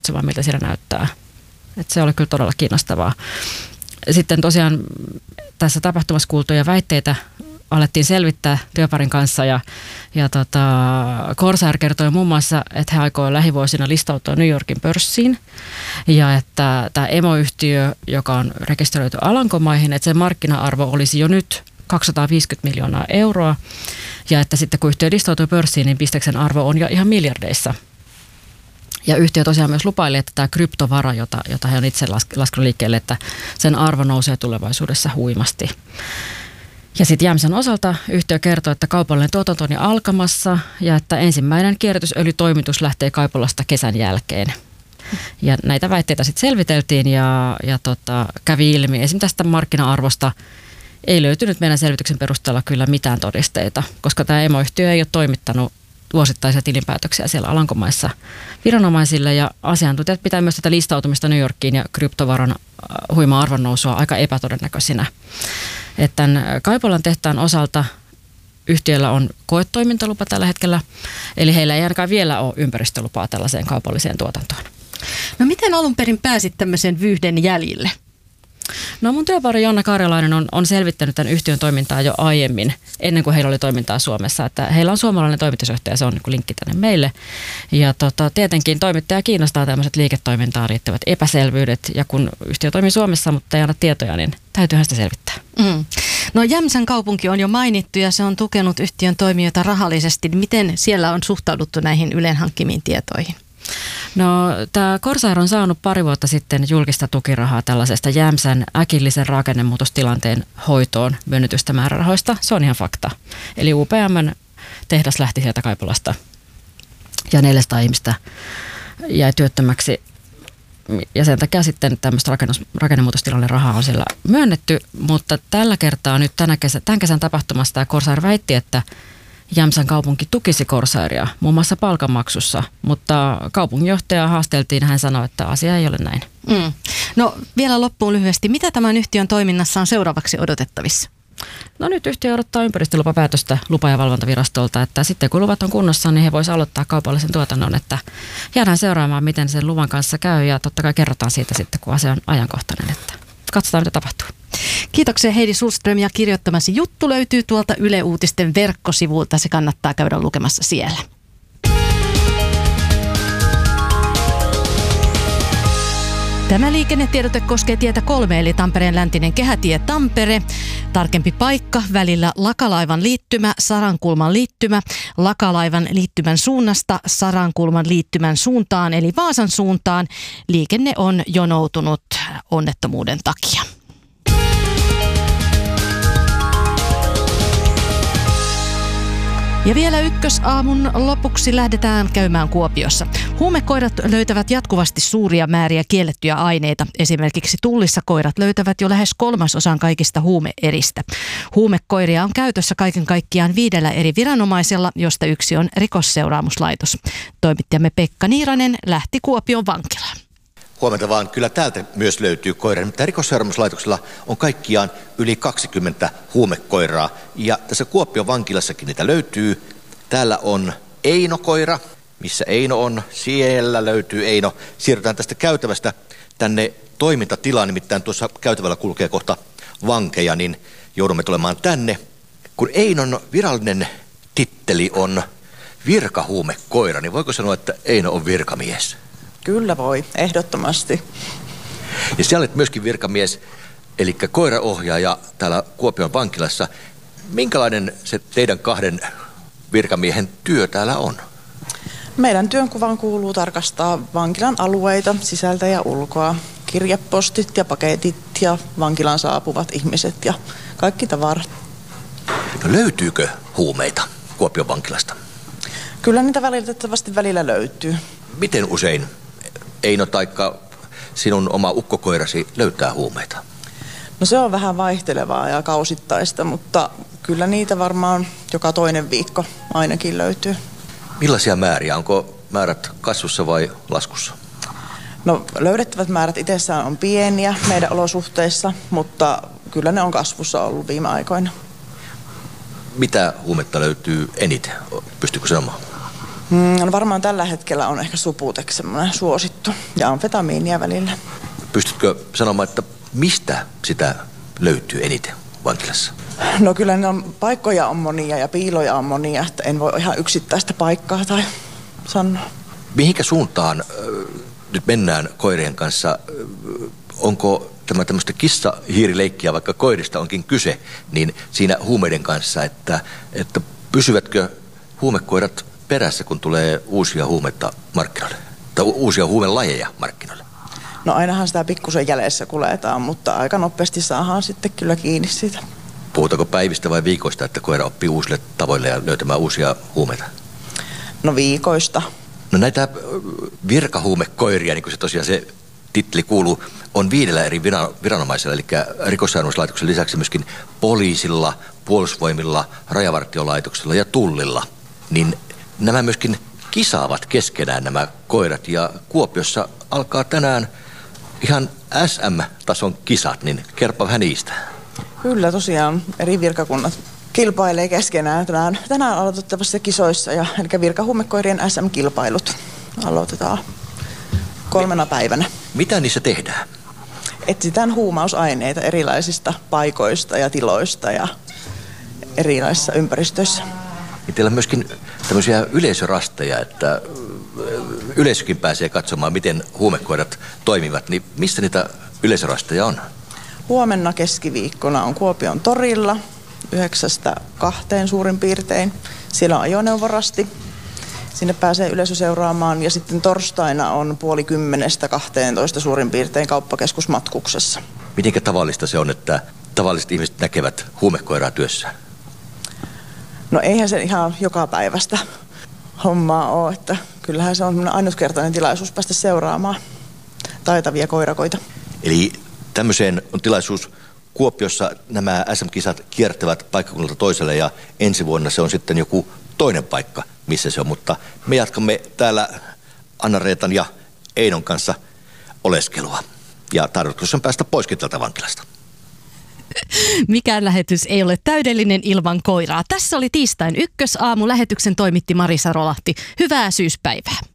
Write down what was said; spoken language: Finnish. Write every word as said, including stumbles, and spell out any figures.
katsomaan, miltä siellä näyttää. Et se oli kyllä todella kiinnostavaa. Sitten tosiaan tässä tapahtumassa kuultuja väitteitä alettiin selvittää työparin kanssa ja, ja tota, Corsair kertoi muun muassa, että he aikoo lähivuosina listautua New Yorkin pörssiin ja että tämä emoyhtiö, joka on rekisteröity Alankomaihin, että sen markkina-arvo olisi jo nyt kaksisataaviisikymmentä miljoonaa euroa ja että sitten kun yhtiö listautuu pörssiin, niin bisneksen arvo on jo ihan miljardeissa. Ja yhtiö tosiaan myös lupaili, että tämä kryptovara, jota, jota he on itse laskenut liikkeelle, että sen arvo nousee tulevaisuudessa huimasti. Ja sitten Jämsän osalta yhtiö kertoo, että kaupallinen tuotanto on jo alkamassa ja että ensimmäinen kierrätysöljytoimitus lähtee Kaipolasta kesän jälkeen. Ja näitä väitteitä sitten selviteltiin ja, ja tota, kävi ilmi. Esimerkiksi tästä markkina-arvosta ei löytynyt meidän selvityksen perusteella kyllä mitään todisteita, koska tämä emoyhtiö ei ole toimittanut vuosittaisia tilinpäätöksiä siellä Alankomaissa viranomaisille ja asiantuntijat pitää myös tätä listautumista New Yorkiin ja kryptovaran huimaa arvonnousua aika epätodennäköisinä. Että tämän Kaipolan tehtaan osalta yhtiöllä on koetoimintalupa tällä hetkellä, eli heillä ei ainakaan vielä ole ympäristölupaa tällaiseen kaupalliseen tuotantoon. No miten alun perin pääsit tämmöisen vyyhden jäljille? No mun työpari Jonna Karjalainen on, on selvittänyt tämän yhtiön toimintaa jo aiemmin, ennen kuin heillä oli toimintaa Suomessa. Että heillä on suomalainen toimitusjohtaja, se on niin kuin linkki tänne meille. Ja tota, tietenkin toimittaja kiinnostaa tämmöiset liiketoimintaan liittyvät epäselvyydet. Ja kun yhtiö toimii Suomessa, mutta ei anna tietoja, niin täytyyhän sitä selvittää. Mm. No Jämsän kaupunki on jo mainittu ja se on tukenut yhtiön toimijoita rahallisesti. Miten siellä on suhtauduttu näihin Ylen hankkimiin tietoihin? No tämä Corsair on saanut pari vuotta sitten julkista tukirahaa tällaisesta Jämsän äkillisen rakennemuutostilanteen hoitoon myönnetystä määrärahoista. Se on ihan fakta. Eli U P M:n tehdas lähti sieltä Kaipolasta ja neljäsataa ihmistä jäi työttömäksi. Ja sen takia sitten tämmöistä rakennemuutostilanteen rahaa on siellä myönnetty. Mutta tällä kertaa nyt tänä kesä, tämän kesän tapahtumassa tämä Corsair väitti, että Jämsän kaupunki tukisi Corsairia muun muassa palkanmaksussa, mutta kaupunginjohtaja haasteltiin ja hän sanoi, että asia ei ole näin. Mm. No vielä loppuun lyhyesti, mitä tämän yhtiön toiminnassa on seuraavaksi odotettavissa? No nyt yhtiö odottaa ympäristölupapäätöstä lupa- ja valvontavirastolta, että sitten kun luvat on kunnossa, niin he voisivat aloittaa kaupallisen tuotannon, että jäädään seuraamaan, miten sen luvan kanssa käy ja totta kai kerrotaan siitä sitten, kun asia on ajankohtainen, että katsotaan, mitä tapahtuu. Kiitoksia Heidi Sundström ja kirjoittamasi juttu löytyy tuolta Yle Uutisten verkkosivulta. Se kannattaa käydä lukemassa siellä. Tämä liikennetiedote koskee tietä kolme eli Tampereen läntinen kehätie Tampere. Tarkempi paikka välillä Lakalaivan liittymä, Sarankulman liittymä, Lakalaivan liittymän suunnasta Sarankulman liittymän suuntaan eli Vaasan suuntaan. Liikenne on jonoutunut onnettomuuden takia. Ja vielä ykkösaamun lopuksi lähdetään käymään Kuopiossa. Huumekoirat löytävät jatkuvasti suuria määriä kiellettyjä aineita. Esimerkiksi Tullissa koirat löytävät jo lähes kolmasosan kaikista huumeeristä. Huumekoiria on käytössä kaiken kaikkiaan viidellä eri viranomaisella, josta yksi on rikosseuraamuslaitos. Toimittajamme Pekka Niiranen lähti Kuopion vankilaan. Huomenta vaan, kyllä täältä myös löytyy koira. Mutta rikosseuraamuslaitoksella on kaikkiaan yli kaksikymmentä huumekoiraa. Ja tässä Kuopion vankilassakin niitä löytyy. Täällä on Eino-koira. Missä Eino on? Siellä löytyy Eino. Siirrytään tästä käytävästä tänne toimintatilaan. Nimittäin tuossa käytävällä kulkee kohta vankeja, niin joudumme tulemaan tänne. Kun Einon virallinen titteli on virkahuumekoira, niin voiko sanoa, että Eino on virkamies? Kyllä voi, ehdottomasti. Ja siellä olet myöskin virkamies, eli koiraohjaaja täällä Kuopion vankilassa. Minkälainen se teidän kahden virkamiehen työ täällä on? Meidän työnkuvaan kuuluu tarkastaa vankilan alueita, sisältä ja ulkoa, kirjepostit ja paketit ja vankilaan saapuvat ihmiset ja kaikki tavarat. No löytyykö huumeita Kuopion vankilasta? Kyllä niitä valitettavasti välillä löytyy. Miten usein Eino taikka sinun oma ukkokoirasi löytää huumeita? No se on vähän vaihtelevaa ja kausittaista, mutta kyllä niitä varmaan joka toinen viikko ainakin löytyy. Millaisia määriä? Onko määrät kasvussa vai laskussa? No löydettävät määrät itsessään on pieniä meidän olosuhteissa, mutta kyllä ne on kasvussa ollut viime aikoina. Mitä huumetta löytyy eniten? Pystytkö sanomaan? Mm, varmaan tällä hetkellä on ehkä Subutex semmoinen suosittu ja amfetamiinia välillä. Pystytkö sanomaan, että mistä sitä löytyy eniten vankilassa? No kyllä ne on, paikkoja on monia ja piiloja on monia, että en voi ihan yksittäistä paikkaa tai sanoa. Mihinkä suuntaan äh, nyt mennään koirien kanssa? Äh, onko tämä tämmöistä kissa-hiirileikkiä, vaikka koirista onkin kyse, niin siinä huumeiden kanssa, että, että pysyvätkö huumekoirat perässä, kun tulee uusia huumeita markkinoille? Tai u- uusia huumelajeja markkinoille? No ainahan sitä pikkusen jäljessä kuljetaan, mutta aika nopeasti saadaan sitten kyllä kiinni siitä. Puhutaanko päivistä vai viikoista, että koira oppii uusille tavoille ja löytämään uusia huumeita? No viikoista. No näitä virkahuumekoiria, niin kuin se tosiaan se titli kuuluu, on viidellä eri viranomaisella, eli Rikosseuraamuslaitoksen lisäksi myöskin poliisilla, puolustusvoimilla, rajavartiolaitoksella ja tullilla. Niin nämä myöskin kisaavat keskenään nämä koirat, ja Kuopiossa alkaa tänään ihan S M-tason kisat, niin kerro vähän niistä. Kyllä tosiaan eri virkakunnat kilpailee keskenään tänään, tänään aloitettavassa kisoissa, ja, eli virkahuumekoirien S M-kilpailut aloitetaan kolmena päivänä. Mitä niissä tehdään? Etsitään huumausaineita erilaisista paikoista ja tiloista ja erilaisissa ympäristöissä. Niin teillä on myöskin tämmöisiä yleisörasteja, että yleisökin pääsee katsomaan, miten huumekoirat toimivat. Niin missä niitä yleisörasteja on? Huomenna keskiviikkona on Kuopion torilla yhdeksästä kahteen suurin piirtein. Siellä on ajoneuvorasti. Sinne pääsee yleisö seuraamaan, ja sitten torstaina on puoli kymmenestä kahteentoista suurin piirtein kauppakeskusmatkuksessa. Mitenkä tavallista se on, että tavalliset ihmiset näkevät huumekoiraa työssään? No eihän se ihan joka päivästä hommaa ole, että kyllähän se on ainutkertainen tilaisuus päästä seuraamaan taitavia koirakoita. Eli tämmöiseen on tilaisuus. Kuopiossa nämä S M-kisat kiertävät paikkakunnalta toiselle, ja ensi vuonna se on sitten joku toinen paikka, missä se on. Mutta me jatkamme täällä Anna-Reetan ja Einon kanssa oleskelua. Ja tarkoitus on päästä poiskin tältä vankilasta. Mikään lähetys ei ole täydellinen ilman koiraa. Tässä oli tiistain ykkösaamu. Lähetyksen toimitti Marisa Rolahti. Hyvää syyspäivää.